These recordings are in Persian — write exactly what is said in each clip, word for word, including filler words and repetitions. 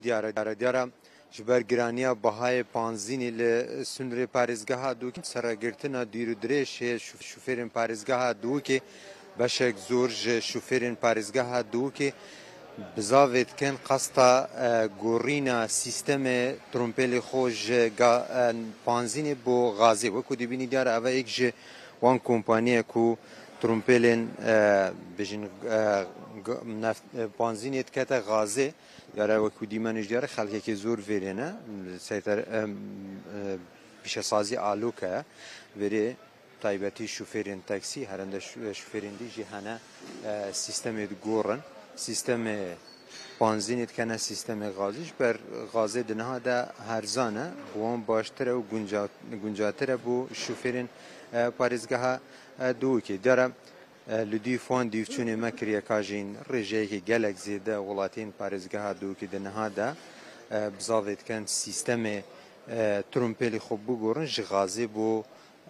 دیاره دیاره دیاره جبر گرانیا بهای پانزینی ل سنر پارزگاه دو که سرگرتنا دیرو درش شوفرین پارزگاه دو که بشک زورج شوفرین پارزگاه دو که بزاوت کن قصتا گورینا سیستم ترومپل خوش پانزینی بو غازی و کدی بینی دیاره اوه ایک وان کمپانی کو ترومپلن بجن پانزینیت کت غازی یاره وکو دیمانش دیاره خلقی که زور ویرینه سیتر پیش سازی آلوکه وری تایبتی شوفرین تاکسی هرنده شوفرین دی جهانه سیستم گورن سیستم پانزینیت کنه سیستم غازیش بر غازی دنها ده هرزانه وان باشتره و گنجاتره بو شوفرین پارزگاه دو که داره لدی فون دیوچونه مکریه کاجین رجعی که گلک زیده ولاتین پارزگاه دو که دنها ده بزاوید کن سیستم ترومپلی خوب بگورن جغازی بو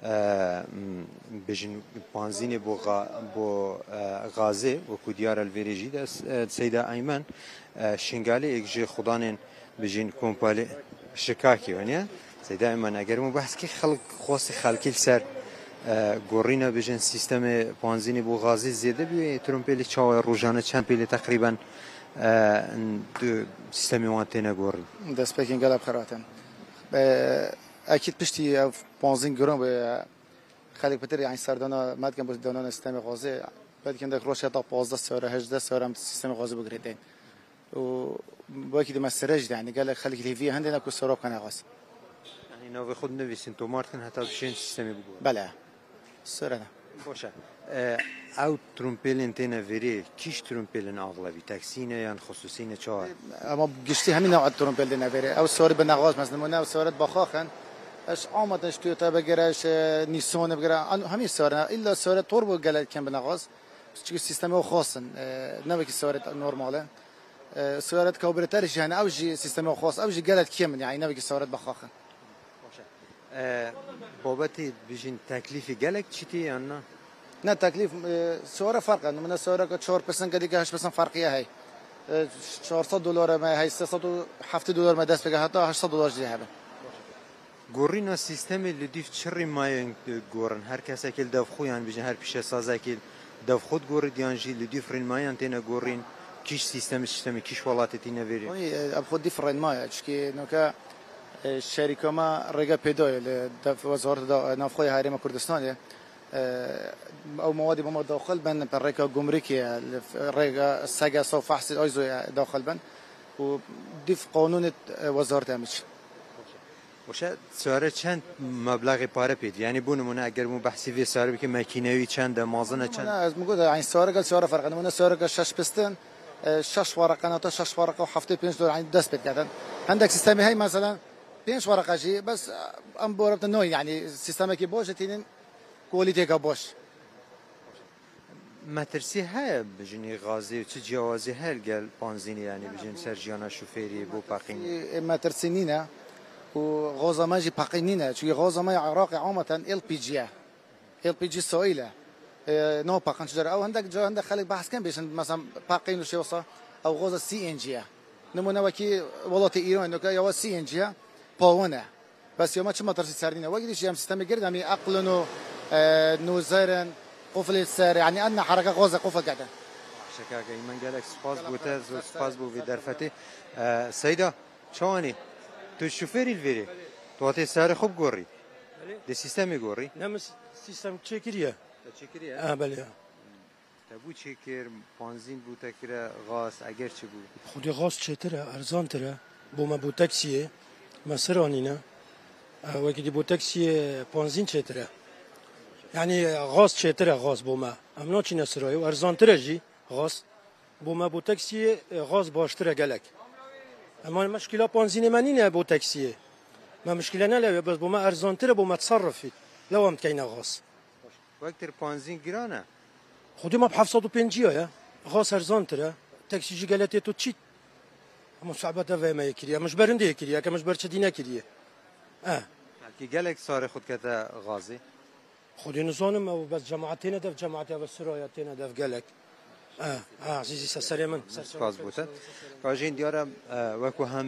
بجن پانزینی بو بو غازی و کودیار الویریجی ده سیده ایمن شنگالی اگه خدانن بجن کمپالی شکاکی ونیا سیده ایمن اگر مو بحث که خلق خاص خلقی سر گورینا بجن سیستم پانزینی بو غازی زیده بی ترومپلی چاو روزانه چند پیل تقریبا سیستمی وانتینا گوری دست پکین گلاب خراتن اكيد بشتي بانزين جرام به خليك بتر يعني سردانا ما كان بدنا سيستم غازي بعد كان داك روشه تا پانزده سوره هجده سوره هم سيستم غازي بگريدين و باقي دم السرج يعني قال خليك اللي فيه عندنا كل سوره كان غاز يعني نو خد نوي سنتو مارتن حتى بشين سيستم بگور بلا سوره باشه او ترومپلن تينا فيري كيش ترومپلن اغلبي تاكسينا يعني خصوصينا چهار اما گشتي همين نوع ترومپلن فيري او سوره بنغاز مثلا منا او سوره بخاخن اش آمدش تويوتا بگرش نیسان بگره همین سواره الا سواره توربو گلد کم بنغاز چون سیستم او خاصن نه که سواره نورماله سواره کابرتر جهان او جی سیستم او خاص او جی گلد کم يعني نه که سواره بخاخن بابتی بجین تکلیفی گلک چیتی یا نه نه تکلیف سواره فرقه من سواره که چهار پرسنت دیگه هشت پرسنت فرقیه هی چهارصد دلار ما هی سیصد و هفتاد دلار ما دست بگه حتی هشتصد دلار جیه گورینا سیستم لدیف چری ماین گورن هر کسی که داف خویان بیشتر هر پیش سازه که داف خود گورد یانجی لدیف رین ماین تینا گورین کیش سیستم سیستم کیش ولات تینا وری. اوی اب خود دیف رین ماین چون نوکا شرکت ما رجع پیدای داف وزارت دا نافخوی هرم کردستانه او موادی ما داخل بن پر رجع گمرکی رجع سگا صف فحص ایزو داخل بن و دیف قانون وزارت همیشه. وشه سواره چند مبلغ پاره پید یعنی بونمونه اگر مو بحثی وی سواره بکه ماکینوی چند مازن چند نه از موجود يعني سواره قال سواره فرق نمونه سواره قال شش پستن شش ورقه نه تا شش ورقه و هفته پنج دلار يعني دست بید کردن عندك سیستمی هی مثلا پنج ورقه جی بس ام بورت نوع يعني سیستمی که باشه تینن کوالیتی که باش مترسی های بجنی غازی و چه جوازی هر گل پانزینی یعنی بجن سرجیانا شوفری بو باقی مترسی نینه و غاز ما جي باقينينا شو غاز ما عراقي عامة ال بي جي ال بي جي سائلة نو باقين شجر او عندك جو عندك خليك بحث كان بيشن مثلا باقين وشي وصا او غاز سي ان جي نمونه وكي ولات ايران انه يا سي ان جي باونه بس يوم ما تشم ترسي سردينه وقتش يم سيستم جرد يعني عقلنو نوزرن قفل السر يعني ان حركه غاز قفل قاعده شكاك من قالك سباس بوتاز وسباس بو في درفتي سيده شلوني تو شوفيري الفيري تو هاتي سعر خوب قوري دي سيستمي قوري نعم سيستم تشيكريا تشيكريا اه بله تبو تشيكر بنزين بو تكرا غاز اگر چه بو خودی غاز چتره ارزان تره بو ما بو تاکسیه مسرانینا وقتی بو تاکسیه بنزین چتره يعني غاز چتره غاز بو ما امنا چی نسرای و ارزان تره جی غاز بو ما بو تاکسیه غاز باشتره گلک اما المشكله بنزين مانينا بو تاكسي ما مشكله لا بس بو ما ارزان ترى بو ما تصرف فيه لو ام كاينه غاز وقت بنزين جرانه خودي ما ب هفتصد وخمسين يا غاز ارزان ترى تاكسي جي قالت تو تشيت اما صعبه ده ما يكري مش برندي يكري كما مش برشدينا كري اه كي قالك صار خد كذا غازي خودي نظام بس جماعتنا ده جماعتنا بس رايتنا ده قالك اه اه عزيزي سلام سپاس بوده کاجین دیارم وکو هم